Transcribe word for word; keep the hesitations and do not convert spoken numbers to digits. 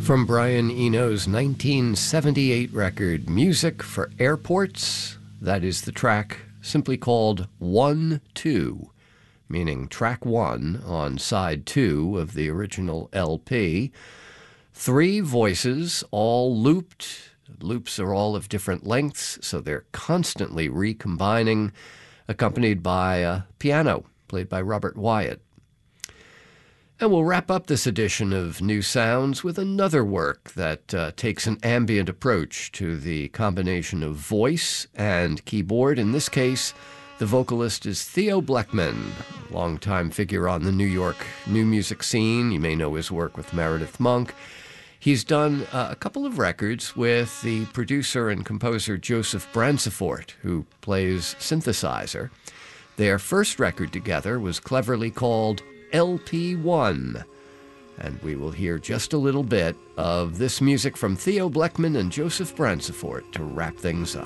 From Brian Eno's nineteen seventy-eight record, Music for Airports, that is the track simply called one two, meaning track one on side two of the original L P. Three voices, all looped. Loops are all of different lengths, so they're constantly recombining, accompanied by a piano played by Robert Wyatt. And we'll wrap up this edition of New Sounds with another work that uh, takes an ambient approach to the combination of voice and keyboard. In this case, the vocalist is Theo Bleckmann, a longtime figure on the New York new music scene. You may know his work with Meredith Monk. He's done uh, a couple of records with the producer and composer Joseph Bransifort, who plays synthesizer. Their first record together was cleverly called L P one, and we will hear just a little bit of this music from Theo Bleckmann and Joseph Bransifort to wrap things up.